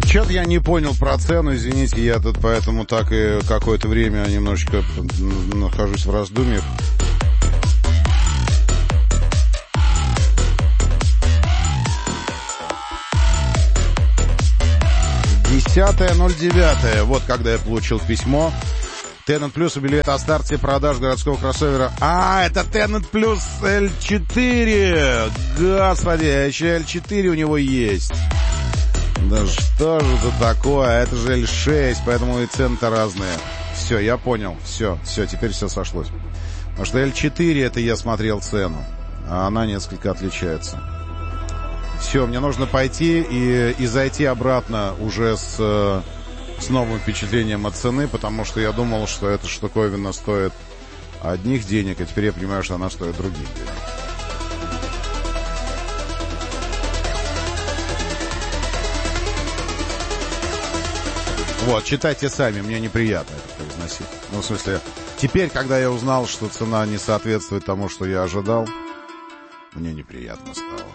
Что-то я не понял про цену, извините, я тут поэтому так и какое-то время немножечко нахожусь в раздумьях. Десятое 09. Вот когда я получил письмо. Tenant Plus объявляет о старте продаж городского кроссовера. Это Tenant Plus L4. Господи, еще L4 у него есть. Да что же это такое? Это же L6, поэтому и цены-то разные. Все, я понял. Все, теперь все сошлось. Потому что L4 это я смотрел цену, а она несколько отличается. Все, мне нужно пойти и зайти обратно уже с новым впечатлением от цены, потому что я думал, что эта штуковина стоит одних денег, а теперь я понимаю, что она стоит других денег. Вот, читайте сами, мне неприятно это произносить. Ну, в смысле, теперь, когда я узнал, что цена не соответствует тому, что я ожидал, мне неприятно стало.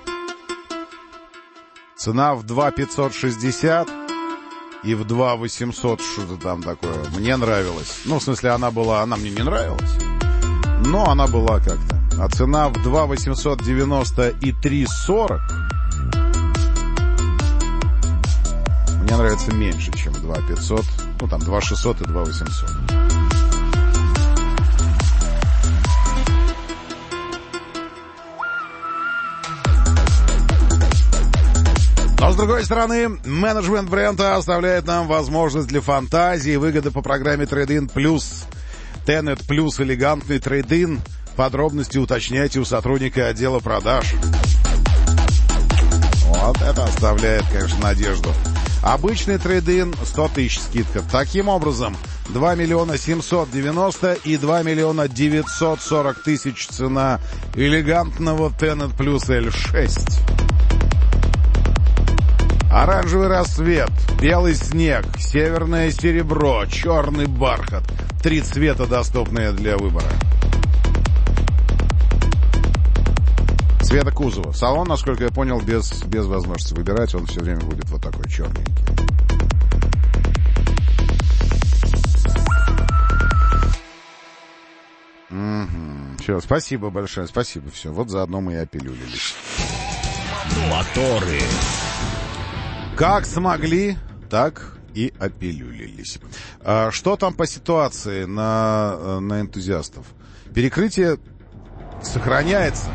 Цена в 2 560 и в 2 800, что-то там такое. Мне нравилось. Ну, в смысле, она мне не нравилась, но она была как-то. А цена в 2 890 и 3 40 мне нравится меньше, чем 2 500. Ну, там 2 600 и 2 800. Но, с другой стороны, менеджмент бренда оставляет нам возможность для фантазии, выгоды по программе Trade-in Plus. Tenant Plus элегантный Trade-in. Подробности уточняйте у сотрудника отдела продаж. Вот это оставляет, конечно, надежду. Обычный трейд-ин 100 тысяч скидка. Таким образом, 2 миллиона 790 и 2 миллиона 940 тысяч цена элегантного Tenant Plus L6. Оранжевый рассвет, белый снег, северное серебро, черный бархат. 3 цвета, доступные для выбора. Цвета кузова. Салон, насколько я понял, без возможности выбирать. Он все время будет вот такой черненький. Все, спасибо большое, спасибо. Все, вот заодно мы и опилюлились. Моторы. Как смогли, так и опилюлились. Что там по ситуации на энтузиастов? Перекрытие сохраняется.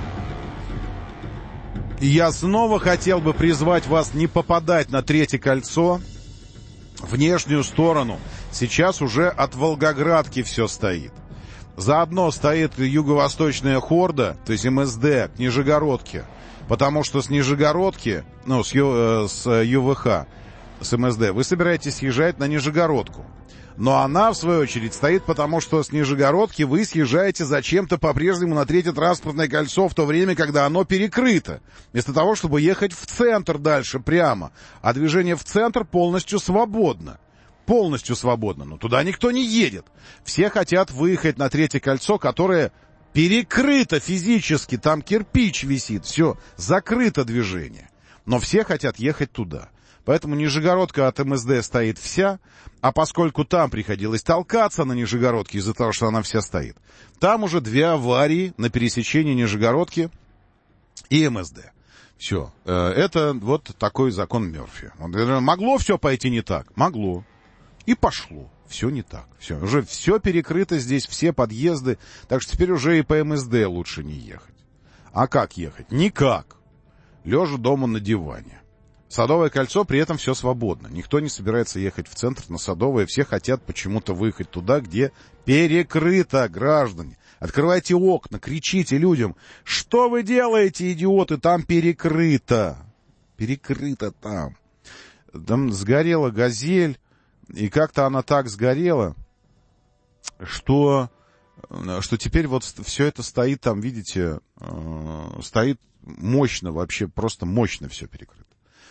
И я снова хотел бы призвать вас не попадать на Третье кольцо, внешнюю сторону. Сейчас уже от Волгоградки все стоит. Заодно стоит юго-восточная хорда, то есть МСД, к Нижегородке. Потому что с Нижегородки, с ЮВХ, с МСД, вы собираетесь съезжать на Нижегородку. Но она, в свою очередь, стоит потому, что с Нижегородки вы съезжаете зачем-то по-прежнему на Третье транспортное кольцо в то время, когда оно перекрыто. Вместо того, чтобы ехать в центр дальше прямо. А движение в центр полностью свободно. Полностью свободно. Но туда никто не едет. Все хотят выехать на Третье кольцо, которое перекрыто физически. Там кирпич висит. Все, закрыто движение. Но все хотят ехать туда. Поэтому Нижегородка от МСД стоит вся, а поскольку там приходилось толкаться на Нижегородке из-за того, что она вся стоит, там уже 2 аварии на пересечении Нижегородки и МСД. Все, это вот такой закон Мёрфи. Могло все пойти не так? Могло. И пошло. Все не так. Все, уже все перекрыто здесь, все подъезды, так что теперь уже и по МСД лучше не ехать. А как ехать? Никак. Лежа дома на диване. Садовое кольцо, при этом все свободно. Никто не собирается ехать в центр на Садовое. Все хотят почему-то выехать туда, где перекрыто, граждане. Открывайте окна, кричите людям. Что вы делаете, идиоты? Там перекрыто. Перекрыто там. Там сгорела «Газель». И как-то она так сгорела, что теперь вот все это стоит там, видите, стоит мощно вообще, просто мощно все перекрыто.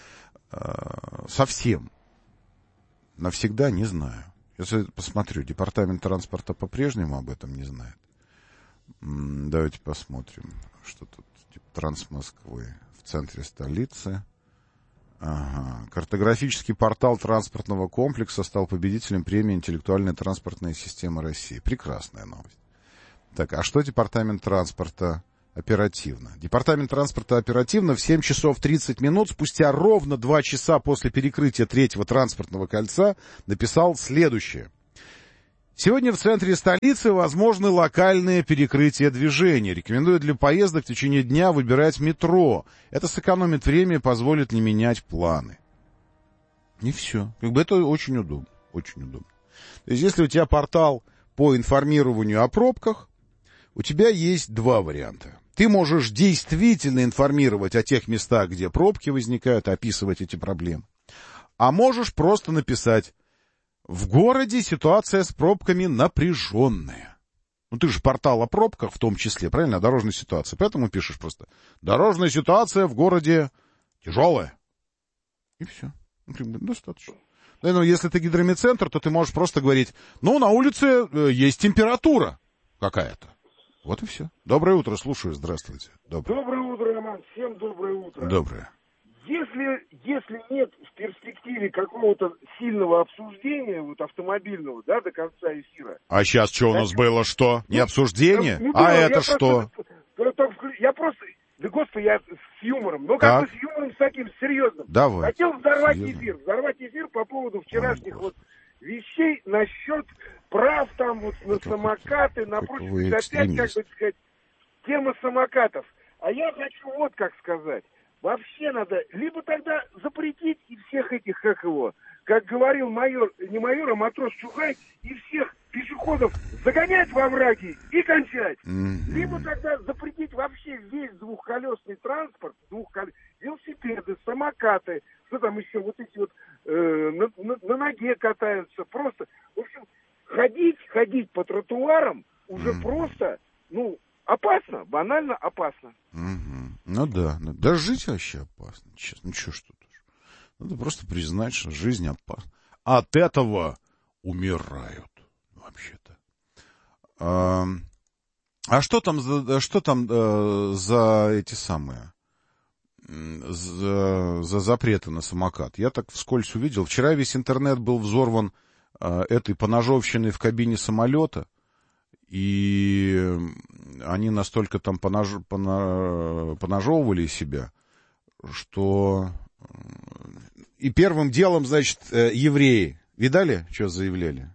Совсем. Навсегда не знаю. Если посмотрю, департамент транспорта по-прежнему об этом не знает. Давайте посмотрим, что тут. Транс Москвы в центре столицы. Ага. Картографический портал транспортного комплекса стал победителем премии «Интеллектуальная транспортная система России». Прекрасная новость. Так, а что департамент транспорта оперативно? Департамент транспорта оперативно в 7 часов 30 минут, спустя ровно 2 часа после перекрытия третьего транспортного кольца, написал следующее. Сегодня в центре столицы возможны локальные перекрытия движения. Рекомендую для поездок в течение дня выбирать метро. Это сэкономит время и позволит не менять планы. И все. Это очень удобно. Очень удобно. То есть, если у тебя портал по информированию о пробках, у тебя есть два варианта. Ты можешь действительно информировать о тех местах, где пробки возникают, описывать эти проблемы. А можешь просто написать: в городе ситуация с пробками напряженная. Ну, ты же портал о пробках в том числе, правильно? О дорожной ситуации. Поэтому пишешь просто: дорожная ситуация в городе тяжелая. И все. Достаточно. Но если ты гидромедцентр, то ты можешь просто говорить: ну, на улице есть температура какая-то. Вот и все. Доброе утро, слушаю. Здравствуйте. Доброе утро, Роман. Всем доброе утро. Доброе. Если нет в перспективе какого-то сильного обсуждения автомобильного, да, до конца эфира. А сейчас что у нас было? Что? Не обсуждение? Это что? Я просто... Да, господи, я с юмором. Но как бы с юмором, с таким серьезным. Давай. Хотел взорвать эфир по поводу вчерашних вещей насчет прав там на самокаты, на прочее. Опять, как бы сказать, тема самокатов. А я хочу как сказать. Вообще надо либо тогда запретить и всех этих, как говорил не майор, а матрос Чухай, и всех пешеходов загонять во овраги и кончать. Либо тогда запретить вообще весь двухколесный транспорт, велосипеды, самокаты, что там еще, на ноге катаются, просто, в общем, ходить по тротуарам уже просто, опасно, банально опасно. Ну да, даже жить вообще опасно, честно. Ну что ж тут? Надо просто признать, что жизнь опасна. От этого умирают, вообще-то. А что там за эти самые, за запреты на самокат? Я так вскользь увидел. Вчера весь интернет был взорван этой поножовщиной в кабине самолета. И они настолько там поножовывали себя, что... И первым делом, значит, евреи. Видали, что заявляли?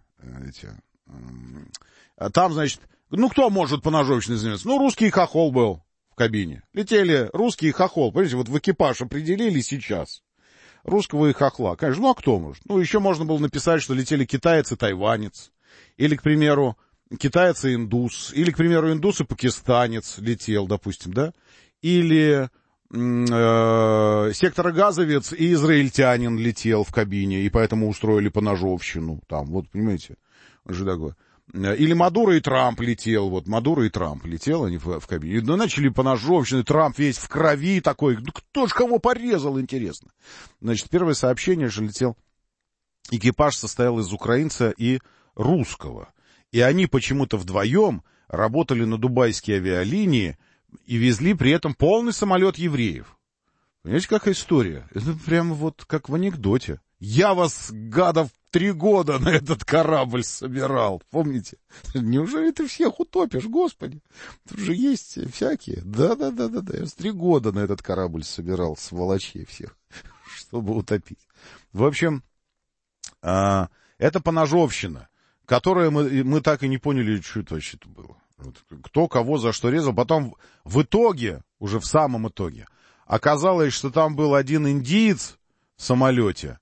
Там, значит, кто может поножовщиной заниматься? Русский хохол был в кабине. Летели русский хохол. Понимаете, в экипаж определили сейчас. Русского и хохла. Конечно, а кто может? Еще можно было написать, что летели китаец и тайванец. Или, к примеру, китаец и индус, или, к примеру, индус и пакистанец летел, допустим, да, или секторогазовец и израильтянин летел в кабине, и поэтому устроили поножовщину, там, понимаете, же такое. Или Мадуро и Трамп летел, Мадуро и Трамп летел, они в кабине, начали поножовщину, Трамп весь в крови такой, кто ж кого порезал, интересно. Значит, первое сообщение, что летел, экипаж состоял из украинца и русского. И они почему-то вдвоем работали на дубайские авиалинии и везли при этом полный самолет евреев. Понимаете, какая история? Это прямо как в анекдоте. Я вас, гадов, 3 года на этот корабль собирал. Помните? Неужели ты всех утопишь, господи? Тут же есть всякие. Да. Я вас 3 года на этот корабль собирал, сволочей всех, чтобы утопить. В общем, это поножовщина, которое мы так и не поняли, что это вообще-то было. Кто кого за что резал. Потом в итоге, уже в самом итоге, оказалось, что там был один индиец в самолете,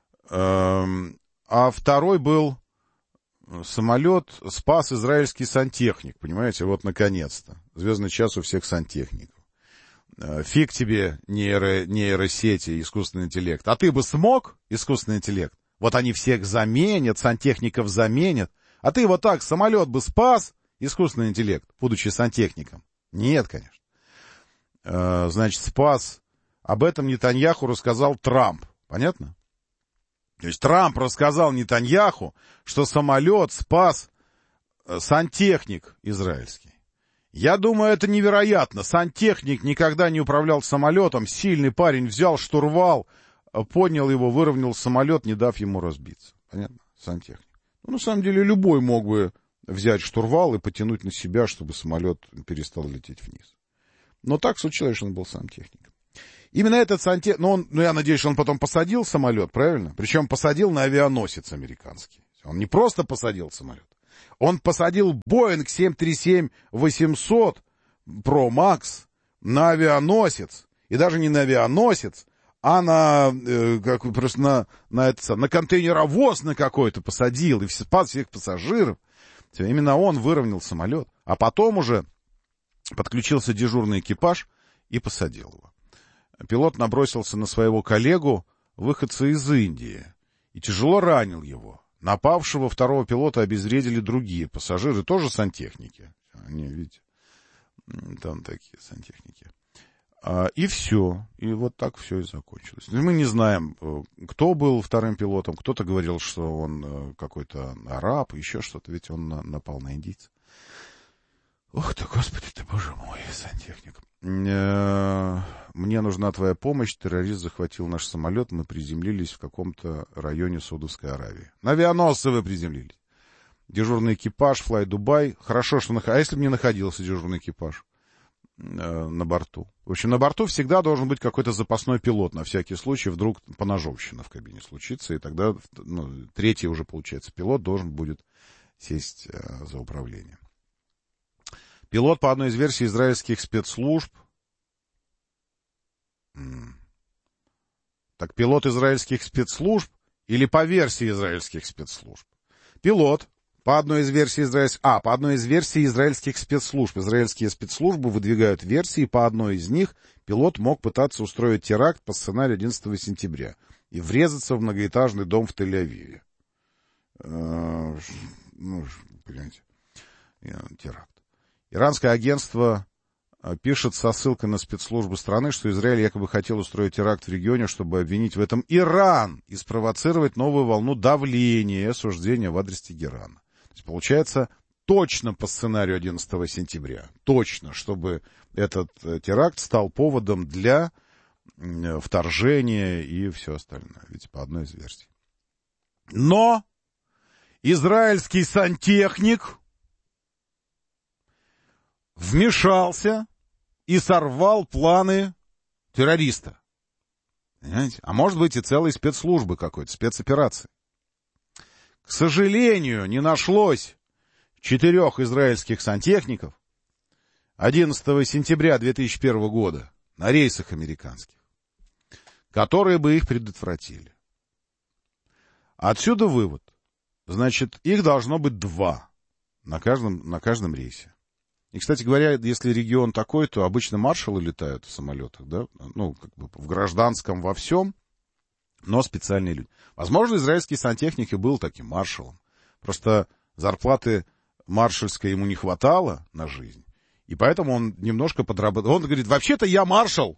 а второй был самолет, спас израильский сантехник, понимаете, наконец-то. Звездный час у всех сантехников. Фиг тебе нейросети, искусственный интеллект. А ты бы смог, искусственный интеллект? Они всех заменят, сантехников заменят. А ты так самолет бы спас, искусственный интеллект, будучи сантехником? Нет, конечно. Значит, спас. Об этом Нетаньяху рассказал Трамп. Понятно? То есть Трамп рассказал Нетаньяху, что самолет спас сантехник израильский. Я думаю, это невероятно. Сантехник никогда не управлял самолетом. Сильный парень взял штурвал, поднял его, выровнял самолет, не дав ему разбиться. Понятно? Сантехник. Ну, на самом деле, любой мог бы взять штурвал и потянуть на себя, чтобы самолет перестал лететь вниз. Но так случилось, что он был сантехником. Именно этот сантехник, я надеюсь, что он потом посадил самолет, правильно? Причем посадил на авианосец американский. Он не просто посадил самолет. Он посадил Boeing 737-800 Pro Max на авианосец. И даже не на авианосец, а на контейнеровоз на какой-то посадил. И спас всех пассажиров. Именно он выровнял самолет. А потом уже подключился дежурный экипаж и посадил его. Пилот набросился на своего коллегу, выходца из Индии, и тяжело ранил его. Напавшего второго пилота обезвредили другие пассажиры, тоже сантехники. Они, видите, там такие сантехники. И все. И вот так все и закончилось. Мы не знаем, кто был вторым пилотом. Кто-то говорил, что он какой-то араб, еще что-то. Ведь он напал на индийца. Ох ты, Господи ты, Боже мой, сантехник. Мне нужна твоя помощь. Террорист захватил наш самолет. Мы приземлились в каком-то районе Саудовской Аравии. На авианосце вы приземлились. Дежурный экипаж, Fly Dubai. Хорошо, что... А если бы не находился дежурный экипаж на борту? В общем, на борту всегда должен быть какой-то запасной пилот. На всякий случай вдруг поножовщина в кабине случится. И тогда, третий уже, получается, пилот должен будет сесть за управление. Пилот, по одной из версий израильских спецслужб... Так, пилот израильских спецслужб или по версии израильских спецслужб? Пилот, по одной из версий израильских спецслужб. Израильские спецслужбы выдвигают версии, по одной из них пилот мог пытаться устроить теракт по сценарию 11 сентября и врезаться в многоэтажный дом в Тель-Авиве. Понимаете, теракт. Иранское агентство пишет со ссылкой на спецслужбы страны, что Израиль якобы хотел устроить теракт в регионе, чтобы обвинить в этом Иран и спровоцировать новую волну давления и осуждения в адрес Тегерана. То есть, получается, точно по сценарию 11 сентября. Точно, чтобы этот теракт стал поводом для вторжения и все остальное. Ведь по одной из версий. Но израильский сантехник вмешался и сорвал планы террориста. Понимаете? А может быть и целой спецслужбы какой-то, спецоперации. К сожалению, не нашлось 4 израильских сантехников 11 сентября 2001 года на рейсах американских, которые бы их предотвратили. Отсюда вывод. Значит, их должно быть 2 на каждом рейсе. И, кстати говоря, если регион такой, то обычно маршалы летают в самолетах, да, в гражданском во всем, но специальные люди. Возможно, израильский сантехник и был таким маршалом. Просто зарплаты маршальской ему не хватало на жизнь, и поэтому он немножко подрабатывал. Он говорит, вообще-то я маршал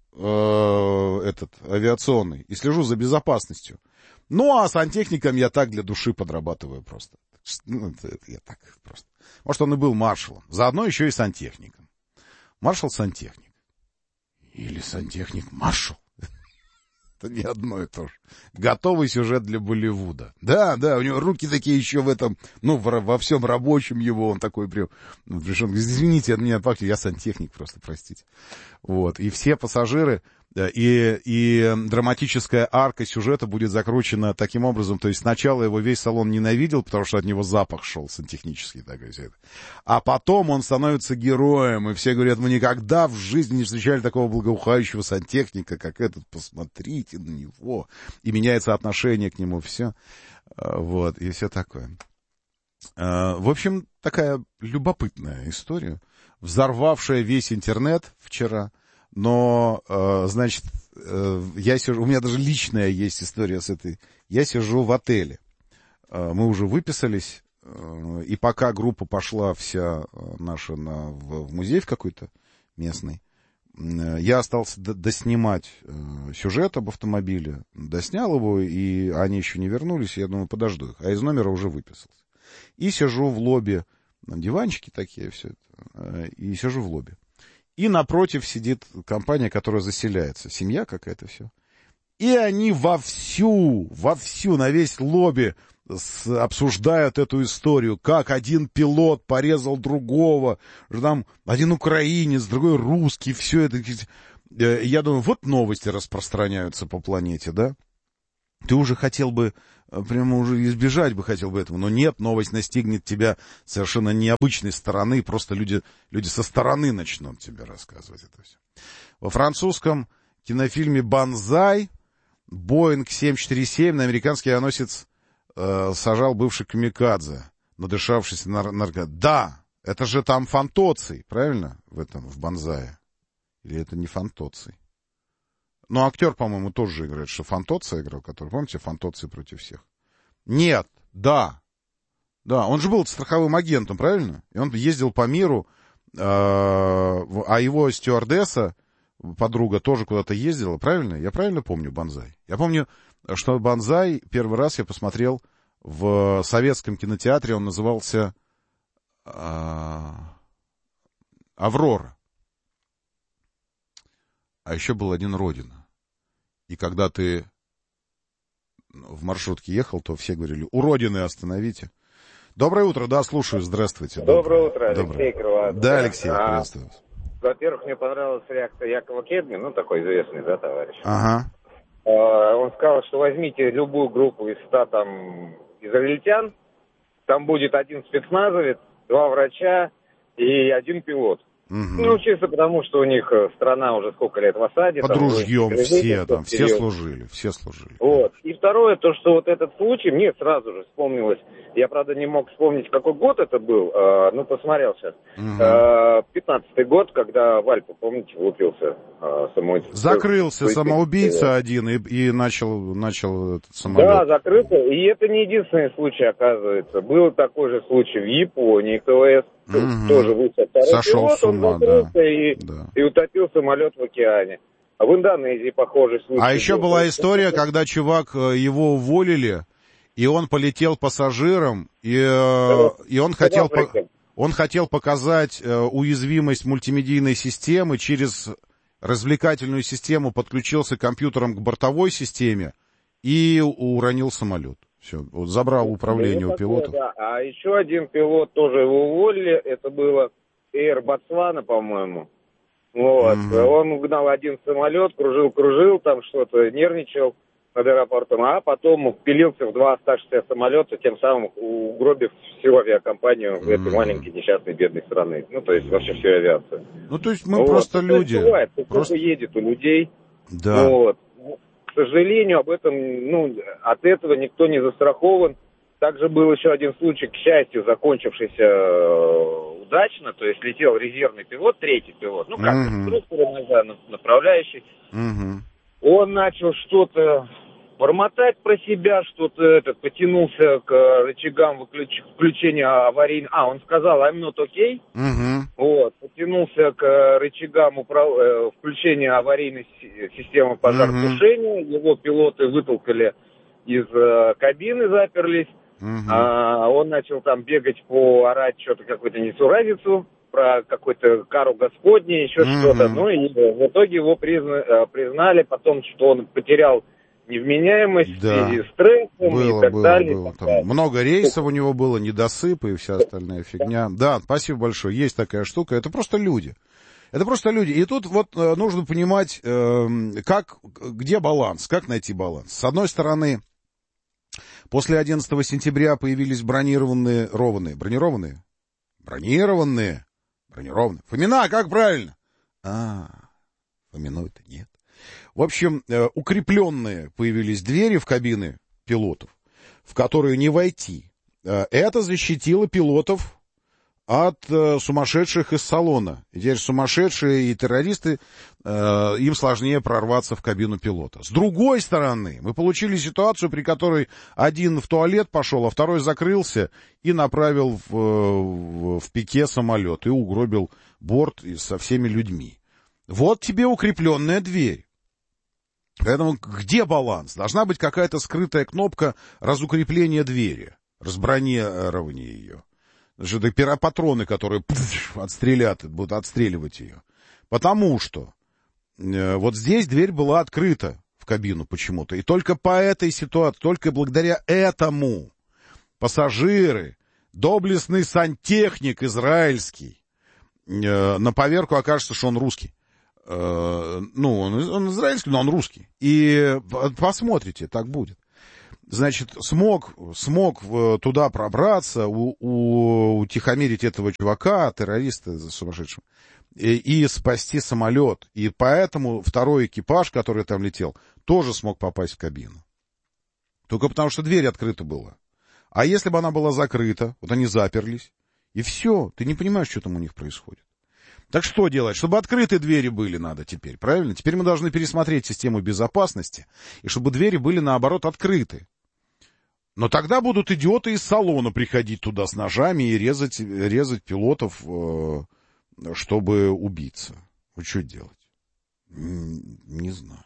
авиационный и слежу за безопасностью. Ну, а сантехником я так для души подрабатываю просто. Это я так просто. Может, он и был маршалом. Заодно еще и сантехником. Маршал-сантехник. Или сантехник-маршал. Это не одно и то же. Готовый сюжет для Болливуда. Да, у него руки такие еще в этом, во всем рабочем его, он такой прям, пришел, извините, от меня пахнет, я сантехник просто, простите. Вот, и все пассажиры, и драматическая арка сюжета будет закручена таким образом, то есть сначала его весь салон ненавидел, потому что от него запах шел сантехнический такой, все это. А потом он становится героем, и все говорят, мы никогда в жизни не встречали такого благоухающего сантехника, как этот, посмотрите на него, и меняется отношение к нему, все, вот, и все такое. В общем, такая любопытная история, взорвавшая весь интернет вчера. Но, значит, я сижу, у меня даже личная есть история с этой. Я сижу в отеле. Мы уже выписались, и пока группа пошла вся наша в музей в какой-то местный, я остался доснимать сюжет об автомобиле. Доснял его, и они еще не вернулись, я думаю, подожду их. А из номера уже выписался. И сижу в лобби, диванчики такие, все это, и сижу в лобби. И напротив сидит компания, которая заселяется. Семья какая-то, все. И они вовсю, на весь лобби обсуждают эту историю, как один пилот порезал другого, там один украинец, другой русский, все это. Я думаю, вот новости распространяются по планете, да? Ты уже хотел бы, прямо уже избежать бы хотел бы этого, но нет, новость настигнет тебя совершенно необычной стороны, просто люди со стороны начнут тебе рассказывать это все. Во французском кинофильме «Банзай» Боинг 747 на американский авианосец сажал бывший камикадзе, надышавшись Да, это же там Фантоций, правильно, в «Банзае»? Или это не Фантоций? Ну, актер, по-моему, тоже играет, что Фантоций играл, который, помните, Фантоций против всех? Нет, да, он же был страховым агентом, правильно? И он ездил по миру, а его стюардесса, подруга, тоже куда-то ездила, правильно? Я правильно помню «Банзай»? Я помню, что «Банзай» первый раз я посмотрел в советском кинотеатре, он назывался «Аврора». А еще был один «Родина». И когда ты в маршрутке ехал, то все говорили: у Родины остановите. Доброе утро, да, слушаю, здравствуйте. Доброе утро, Алексей Крылатов. Да, Алексей, приветствую вас. Во-первых, мне понравилась реакция Якова Кедми, такой известный, да, товарищ. Ага. Он сказал, что возьмите любую группу из 100 там израильтян, там будет один спецназовец, 2 врача и 1 пилот. Угу. Чисто потому, что у них страна уже сколько лет в осаде. Под ружьем все служили. Вот. И второе, то, что вот этот случай, мне сразу же вспомнилось, я, правда, не мог вспомнить, какой год это был, посмотрел сейчас. 15-й год, когда в Альпы, помните, влупился самоубийца. Закрылся самоубийца один и начал этот самолет. Да, закрылся, и это не единственный случай, оказывается. Был такой же случай в Японии, КВС. Тоже высадил второй пилот, он закрылся и утопил самолет в океане. А в Индонезии похожий случай. А еще была история, когда чувак, его уволили, и он полетел пассажиром, и он хотел показать уязвимость мультимедийной системы, через развлекательную систему подключился компьютером к бортовой системе и уронил самолет. Все, вот забрал управление у пилотов. Да. А еще один пилот, тоже его уволили, это было Air Botswana, по-моему. Вот. Он угнал один самолет, кружил, там что-то, нервничал над аэропортом, а потом впилился в 2 оставшихся самолета, тем самым угробив всю авиакомпанию этой маленькой несчастной бедной страны. То есть вообще всю авиацию. То есть мы просто люди. Бывает, просто едет у людей. Да. Вот. К сожалению, об этом, от этого никто не застрахован. Также был еще один случай, к счастью, закончившийся удачно, то есть летел резервный пилот, 3-й пилот, инструктор иногда, направляющий. Он начал что-то бормотать про себя, что-то потянулся к рычагам включения аварийного... он сказал «I'm not okay». Вот, потянулся к рычагам включения аварийной системы пожаротушения. Его пилоты вытолкали из кабины, заперлись. Он начал там бегать, орать что-то, какую-то несуразицу про какой-то кару Господней, еще что-то. И в итоге его признали потом, что он потерял невменяемость, и стрессом, и так далее. Было. Там много рейсов у него было, недосыпы и вся остальная фигня. Да, спасибо большое. Есть такая штука. Это просто люди. И тут вот нужно понимать, где баланс, как найти баланс. С одной стороны, после 11 сентября появились бронированные. Фомина, как правильно? Фоминой-то нет. В общем, укрепленные появились двери в кабины пилотов, в которые не войти. Это защитило пилотов от сумасшедших из салона. И теперь сумасшедшие и террористы, им сложнее прорваться в кабину пилота. С другой стороны, мы получили ситуацию, при которой один в туалет пошел, а второй закрылся и направил в пике самолет и угробил борт со всеми людьми. Вот тебе укрепленная дверь. Поэтому где баланс? Должна быть какая-то скрытая кнопка разукрепления двери, разбронирования ее. Значит, патроны, которые будут отстреливать ее. Потому что вот здесь дверь была открыта в кабину почему-то. И только по этой ситуации, только благодаря этому пассажиры, доблестный сантехник израильский, на поверку окажется, что он русский. Он израильский, но он русский. И посмотрите, так будет. Значит, смог туда пробраться, утихомирить этого чувака, террориста сумасшедшего, и спасти самолет. И поэтому второй экипаж, который там летел, тоже смог попасть в кабину. Только потому, что дверь открыта была. А если бы она была закрыта, вот они заперлись, и все, ты не понимаешь, что там у них происходит. Так что делать? Чтобы открытые двери были надо теперь, правильно? Теперь мы должны пересмотреть систему безопасности, и чтобы двери были, наоборот, открыты. Но тогда будут идиоты из салона приходить туда с ножами и резать пилотов, чтобы убиться. Вот что делать? Не знаю.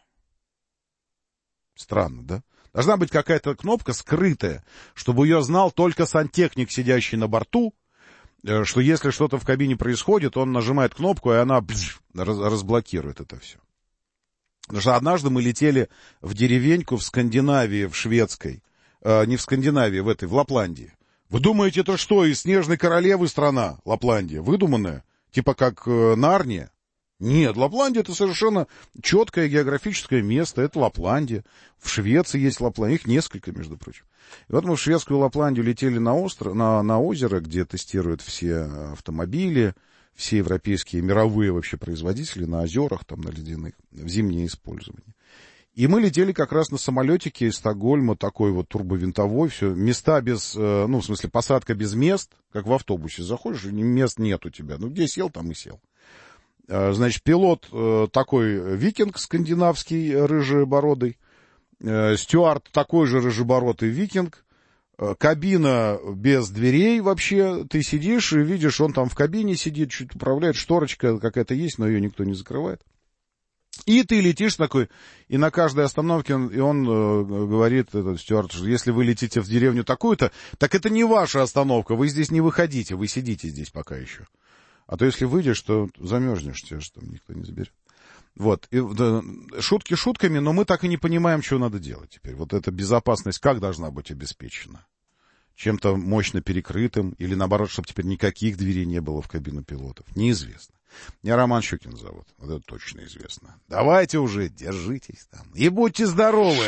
Странно, да? Должна быть какая-то кнопка скрытая, чтобы ее знал только сантехник, сидящий на борту, что если что-то в кабине происходит, он нажимает кнопку, и она разблокирует это все. Потому что однажды мы летели в деревеньку в Скандинавии, в шведской, не в Скандинавии, в Лапландии. Вы думаете, это что, из Снежной Королевы страна, Лапландия, выдуманная? Типа как Нарния? Нет, Лапландия — это совершенно четкое географическое место, это Лапландия. В Швеции есть Лапландия, их несколько, между прочим. И вот мы в шведскую Лапландию летели на озеро, где тестируют все автомобили, все европейские, мировые вообще производители на озерах, там, на ледяных, в зимнее использование. И мы летели как раз на самолетике из Стокгольма, такой вот турбовинтовой, все, места без, в смысле, посадка без мест, как в автобусе. Заходишь, мест нет у тебя. Ну, где сел, там и сел. Значит, пилот такой викинг скандинавский, рыжебородый, стюард такой же рыжебородый викинг, кабина без дверей вообще, ты сидишь и видишь, он там в кабине сидит, чуть управляет, шторочка какая-то есть, но ее никто не закрывает. И ты летишь такой, и на каждой остановке он говорит, этот стюард, что если вы летите в деревню такую-то, так это не ваша остановка, вы здесь не выходите, вы сидите здесь пока еще. А то если выйдешь, то замерзнешь, тебя же там никто не заберет. Вот, и, да, шутки шутками, но мы так и не понимаем, что надо делать теперь. Вот эта безопасность как должна быть обеспечена? Чем-то мощно перекрытым, или наоборот, чтобы теперь никаких дверей не было в кабину пилотов? Неизвестно. Меня Роман Щукин зовут, вот это точно известно. Давайте уже, держитесь там и будьте здоровы!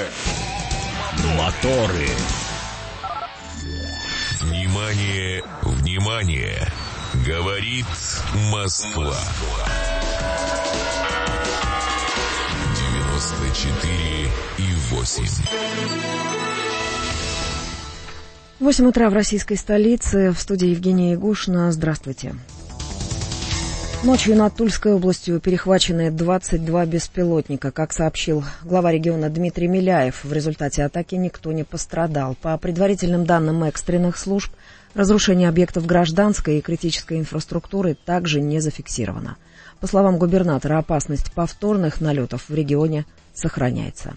Моторы. Внимание, внимание! Говорит Москва. 94,8. 8 утра в российской столице. В студии Евгения Ягушина. Здравствуйте. Ночью над Тульской областью перехвачены 22 беспилотника. Как сообщил глава региона Дмитрий Миляев, в результате атаки никто не пострадал. По предварительным данным экстренных служб, разрушение объектов гражданской и критической инфраструктуры также не зафиксировано. По словам губернатора, опасность повторных налетов в регионе сохраняется.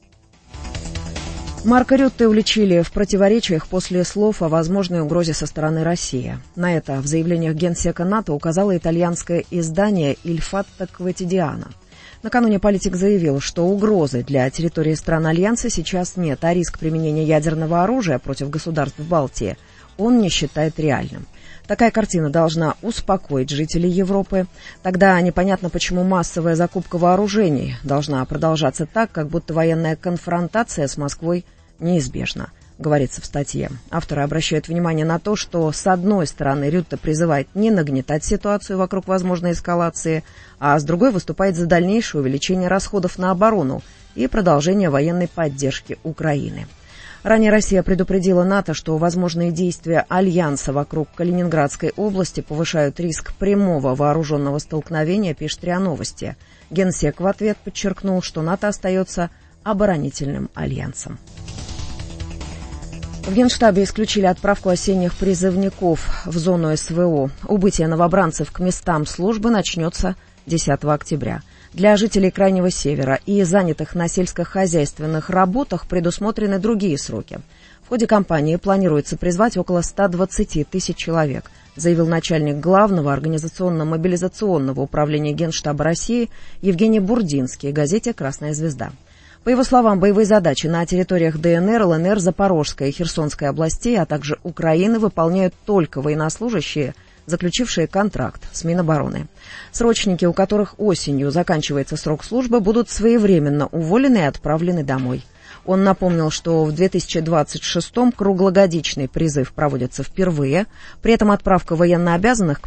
Марка Рютте уличили в противоречиях после слов о возможной угрозе со стороны России. На это в заявлениях генсека НАТО указало итальянское издание «Il Fatto Quotidiano». Накануне политик заявил, что угрозы для территории стран Альянса сейчас нет, а риск применения ядерного оружия против государств Балтии он не считает реальным. Такая картина должна успокоить жителей Европы. Тогда непонятно, почему массовая закупка вооружений должна продолжаться так, как будто военная конфронтация с Москвой неизбежна, говорится в статье. Авторы обращают внимание на то, что, с одной стороны, Рютте призывает не нагнетать ситуацию вокруг возможной эскалации, а с другой выступает за дальнейшее увеличение расходов на оборону и продолжение военной поддержки Украины. Ранее Россия предупредила НАТО, что возможные действия Альянса вокруг Калининградской области повышают риск прямого вооруженного столкновения, пишет РИА Новости. Генсек в ответ подчеркнул, что НАТО остается оборонительным альянсом. В Генштабе исключили отправку осенних призывников в зону СВО. Убытие новобранцев к местам службы начнется 10 октября. Для жителей Крайнего Севера и занятых на сельскохозяйственных работах предусмотрены другие сроки. В ходе кампании планируется призвать около 120 тысяч человек, заявил начальник Главного организационно-мобилизационного управления Генштаба России Евгений Бурдинский газете «Красная звезда». По его словам, боевые задачи на территориях ДНР, ЛНР, Запорожской и Херсонской областей, а также Украины выполняют только военнослужащие, заключившие контракт с Минобороны. Срочники, у которых осенью заканчивается срок службы, будут своевременно уволены и отправлены домой. Он напомнил, что в 2026-м круглогодичный призыв проводится впервые, при этом отправка военнообязанных